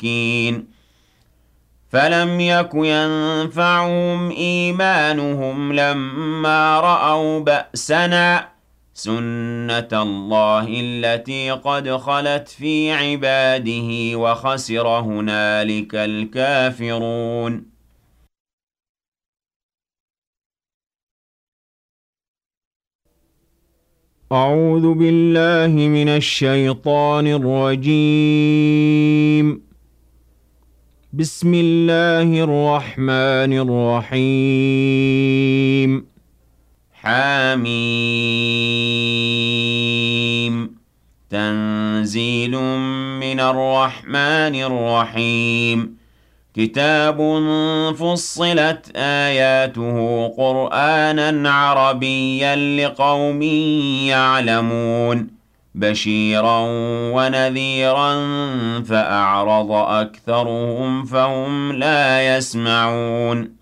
مشركين فلم يك ينفعهم إيمانهم لما رأوا بأسنا سنة الله التي قد خلت في عباده وخسر هنالك الكافرون. أعوذ بالله من الشيطان الرجيم. بسم الله الرحمن الرحيم. حميم تنزيل من الرحمن الرحيم. كتاب فصلت آياته قرآنا عربيا لقوم يعلمون بشيرا ونذيرا فأعرض أكثرهم فهم لا يسمعون.